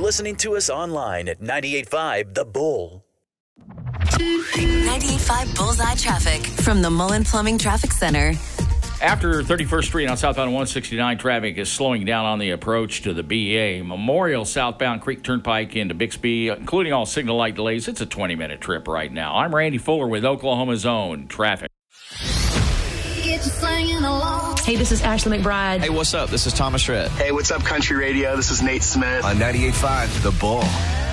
listening to us online at 98.5 The Bull. 98.5 Bullseye Traffic from the Mullen Plumbing Traffic Center. After 31st Street on southbound 169, traffic is slowing down on the approach to the BA. Memorial southbound Creek Turnpike into Bixby, including all signal light delays. It's a 20-minute trip right now. I'm Randy Fuller with Oklahoma's Own Traffic. Hey, this is Ashley McBride. Hey, what's up? This is Thomas Rhett. Hey, what's up, Country Radio? This is Nate Smith. On 98.5 The Bull.